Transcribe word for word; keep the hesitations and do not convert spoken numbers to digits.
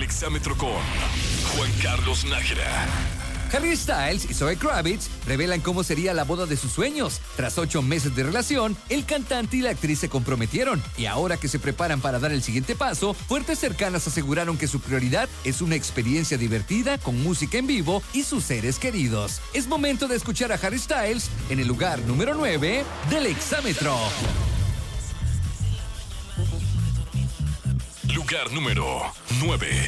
exámetro con Juan Carlos Nájera. Harry Styles y Zoe Kravitz revelan cómo sería la boda de sus sueños. Tras ocho meses de relación, el cantante y la actriz se comprometieron. Y ahora que se preparan para dar el siguiente paso, fuertes cercanas aseguraron que su prioridad es una experiencia divertida con música en vivo y sus seres queridos. Es momento de escuchar a Harry Styles en el lugar número nueve del exámetro. Lugar número nueve.